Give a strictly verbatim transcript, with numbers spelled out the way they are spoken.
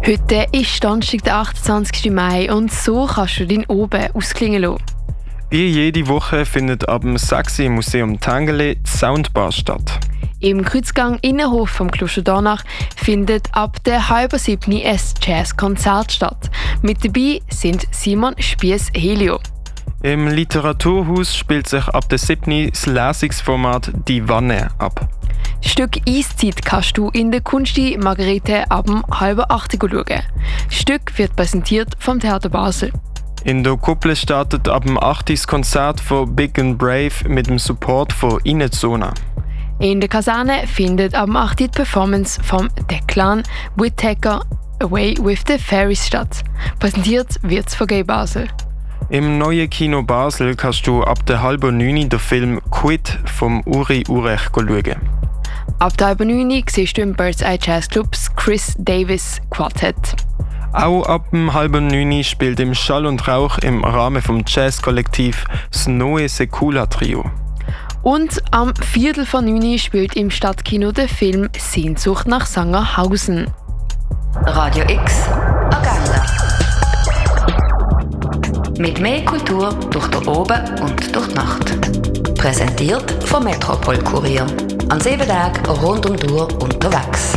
Heute ist Donnerstag, der achtundzwanzigsten Mai und so kannst du deinen Oben ausklingen lassen. Wie jede Woche findet ab dem sechs Uhr im Museum Tangeli die Soundbar statt. Im Kreuzgang Innenhof vom Kloster Dornach findet ab der halben siebten ein Jazzkonzert statt. Mit dabei sind Simon Spiess-Helio. Im Literaturhaus spielt sich ab der siebten das Lesungsformat «Die Wanne» ab. Das Stück «Eiszeit» kannst du in der Kunsti Margarete ab dem halben acht schauen. Das Stück wird präsentiert vom Theater Basel. In der Kuppel startet ab dem acht das Konzert von Big and Brave mit dem Support von Inezona. In der Kaserne findet ab dem acht die Performance vom Declan Whittaker «Away with the Fairies» statt. Präsentiert wird es von Gay Basel. Im neuen Kino Basel kannst du ab der halben neun den Film «Quit» vom Uri Urech schauen. Ab der halben neun siehst du im Birds Eye Jazz Clubs Chris Davis Quartett. Auch ab dem halben neun spielt im Schall und Rauch im Rahmen vom Jazzkollektiv das Noe Secula Trio. Und am Viertel von neun spielt im Stadtkino der Film «Sehnsucht nach Sangerhausen». Radio X Agenda. Mit mehr Kultur durch den Oben und durch die Nacht. Präsentiert vom Metropol Kurier. An sieben Tagen rund um die Uhr unterwegs.